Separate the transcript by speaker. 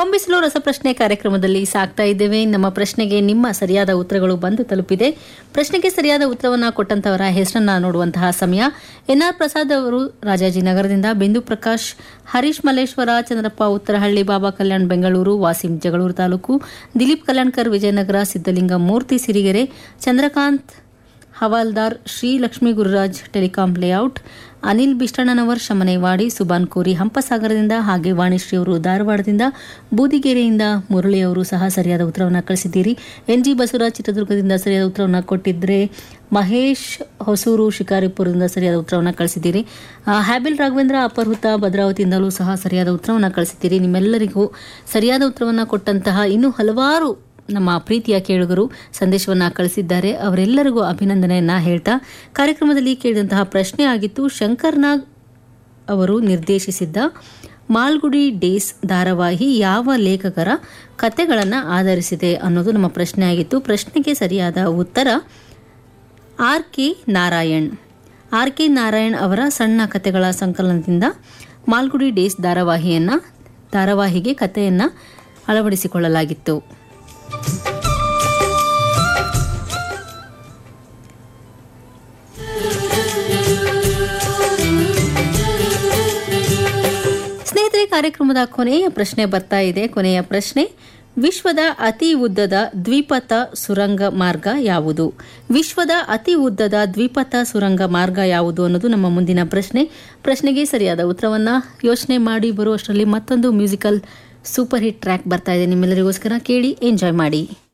Speaker 1: ಹೊಂಬಿಸಲು ರಸಪ್ರಶ್ನೆ ಕಾರ್ಯಕ್ರಮದಲ್ಲಿ ಸಾಕ್ತಾ ಇದ್ದೇವೆ. ನಮ್ಮ ಪ್ರಶ್ನೆಗೆ ನಿಮ್ಮ ಸರಿಯಾದ ಉತ್ತರಗಳು ಬಂದು ತಲುಪಿದೆ. ಪ್ರಶ್ನೆಗೆ ಸರಿಯಾದ ಉತ್ತರವನ್ನು ಕೊಟ್ಟಂತವರ ಹೆಸರನ್ನ ನೋಡುವಂತಹ ಸಮಯ. ಎನ್ಆರ್ ಪ್ರಸಾದ್ ಅವರು ರಾಜಾಜಿನಗರದಿಂದ, ಬಿಂದು ಪ್ರಕಾಶ್ ಹರೀಶ್ ಮಲ್ಲೇಶ್ವರ, ಚಂದ್ರಪ್ಪ ಉತ್ತರಹಳ್ಳಿ, ಬಾಬಾ ಕಲ್ಯಾಣ್ ಬೆಂಗಳೂರು, ವಾಸಿಂ ಜಗಳೂರು ತಾಲೂಕು, ದಿಲೀಪ್ ಕಲ್ಯಾಣ್ಕರ್ ವಿಜಯನಗರ, ಸಿದ್ದಲಿಂಗ ಮೂರ್ತಿ ಸಿರಿಗೆರೆ, ಚಂದ್ರಕಾಂತ್ ಹವಾಲ್ದಾರ್, ಶ್ರೀ ಲಕ್ಷ್ಮೀ ಗುರುರಾಜ್ ಟೆಲಿಕಾಂ ಲೇಔಟ್, ಅನಿಲ್ ಬಿಷ್ಟಣ್ಣನವರ್ ಶಮನೇವಾಡಿ, ಸುಬಾನ್ ಕೋರಿ ಹಂಪಸಾಗರದಿಂದ, ಹಾಗೆ ವಾಣಿಶ್ರೀ ಅವರು ಧಾರವಾಡದಿಂದ, ಬೂದಿಗೆರೆಯಿಂದ ಮುರಳಿ ಅವರು ಸಹ ಸರಿಯಾದ ಉತ್ತರವನ್ನು ಕಳಿಸಿದ್ದೀರಿ. ಎನ್ಜಿ ಬಸವರಾಜ್ ಚಿತ್ರದುರ್ಗದಿಂದ ಸರಿಯಾದ ಉತ್ತರವನ್ನು ಕೊಟ್ಟಿದ್ರೆ, ಮಹೇಶ್ ಹೊಸೂರು ಶಿಕಾರಿಪುರದಿಂದ ಸರಿಯಾದ ಉತ್ತರವನ್ನು ಕಳಿಸಿದ್ದೀರಿ. ಹ್ಯಾಬಿಲ್ ರಾಘವೇಂದ್ರ ಅಪರ್ಹುತ ಭದ್ರಾವತಿಯಿಂದಲೂ ಸಹ ಸರಿಯಾದ ಉತ್ತರವನ್ನು ಕಳಿಸಿದ್ದೀರಿ. ನಿಮ್ಮೆಲ್ಲರಿಗೂ ಸರಿಯಾದ ಉತ್ತರವನ್ನು ಕೊಟ್ಟಂತಹ ಇನ್ನೂ ಹಲವಾರು ನಮ್ಮ ಪ್ರೀತಿಯ ಕೇಳುಗರು ಸಂದೇಶವನ್ನು ಕಳಿಸಿದ್ದಾರೆ. ಅವರೆಲ್ಲರಿಗೂ ಅಭಿನಂದನೆಯನ್ನ ಹೇಳ್ತಾ, ಕಾರ್ಯಕ್ರಮದಲ್ಲಿ ಕೇಳಿದಂತಹ ಪ್ರಶ್ನೆ ಆಗಿತ್ತು, ಶಂಕರ್ ನಾಗ್ ಅವರು ನಿರ್ದೇಶಿಸಿದ್ದ ಮಾಲ್ಗುಡಿ ಡೇಸ್ ಧಾರಾವಾಹಿ ಯಾವ ಲೇಖಕರ ಕಥೆಗಳನ್ನು ಆಧರಿಸಿದೆ ಅನ್ನೋದು ನಮ್ಮ ಪ್ರಶ್ನೆ ಆಗಿತ್ತು. ಪ್ರಶ್ನೆಗೆ ಸರಿಯಾದ ಉತ್ತರ ಆರ್ ಕೆ ನಾರಾಯಣ್ ಅವರ ಸಣ್ಣ ಕಥೆಗಳ ಸಂಕಲನದಿಂದ ಮಾಲ್ಗುಡಿ ಡೇಸ್ ಧಾರಾವಾಹಿಗೆ ಕಥೆಯನ್ನು ಅಳವಡಿಸಿಕೊಳ್ಳಲಾಗಿತ್ತು. ಸ್ನೇಹಿತರೆ, ಕಾರ್ಯಕ್ರಮದ ಕೊನೆಯ ಪ್ರಶ್ನೆ ಬರ್ತಾ ಇದೆ. ಕೊನೆಯ ಪ್ರಶ್ನೆ, ವಿಶ್ವದ ಅತಿ ಉದ್ದದ ದ್ವಿಪಥ ಸುರಂಗ ಮಾರ್ಗ ಯಾವುದು? ವಿಶ್ವದ ಅತಿ ಉದ್ದದ ದ್ವಿಪಥ ಸುರಂಗ ಮಾರ್ಗ ಯಾವುದು ಅನ್ನೋದು ನಮ್ಮ ಮುಂದಿನ ಪ್ರಶ್ನೆ. ಪ್ರಶ್ನೆಗೆ ಸರಿಯಾದ ಉತ್ತರವನ್ನು ಯೋಚನೆ ಮಾಡಿ ಬರುವಷ್ಟರಲ್ಲಿ ಮತ್ತೊಂದು ಮ್ಯೂಸಿಕಲ್ ಸೂಪರ್ ಹಿಟ್ ಟ್ರ್ಯಾಕ್ ಬರ್ತಾ ಇದೆ ನಿಮ್ಮೆಲ್ಲರಿಗೋಸ್ಕರ. ಕೇಳಿ, ಎಂಜಾಯ್ ಮಾಡಿ.